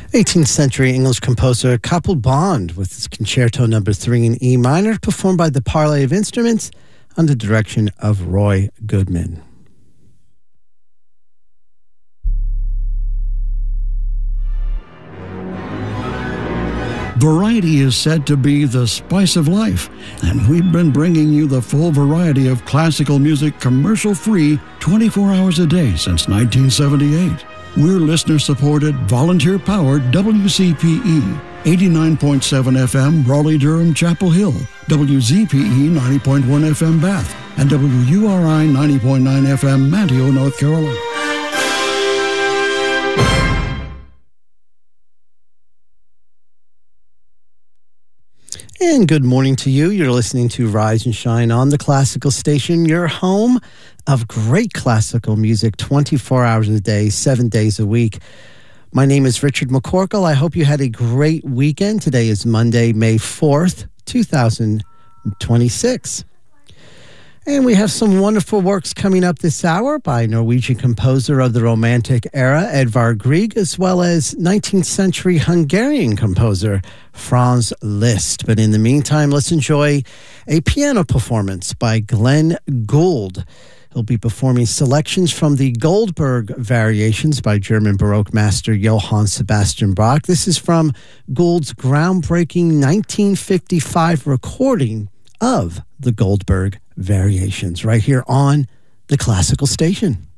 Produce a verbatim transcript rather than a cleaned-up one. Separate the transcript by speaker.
Speaker 1: eighteenth century English composer Capel Bond with his Concerto Number Three in E minor, performed by the Parley of Instruments under the direction of Roy Goodman.
Speaker 2: Variety is said to be the spice of life, and we've been bringing you the full variety of classical music commercial-free twenty-four hours a day since nineteen seventy-eight. We're listener-supported, volunteer-powered W C P E, eighty-nine point seven F M, Raleigh-Durham, Chapel Hill, W Z P E, ninety point one F M, Bath, and W U R I, ninety point nine F M, Manteo, North Carolina.
Speaker 1: And good morning to you. You're listening to Rise and Shine on the Classical Station, your home of great classical music twenty-four hours a day, seven days a week. My name is Richard McCorkle. I hope you had a great weekend. Today is Monday, May fourth, two thousand twenty-six. And we have some wonderful works coming up this hour by Norwegian composer of the Romantic era, Edvard Grieg, as well as nineteenth century Hungarian composer Franz Liszt. But in the meantime, let's enjoy a piano performance by Glenn Gould. He'll be performing selections from the Goldberg Variations by German Baroque master Johann Sebastian Bach. This is from Gould's groundbreaking nineteen fifty-five recording of the Goldberg Variations, right here on the Classical Station.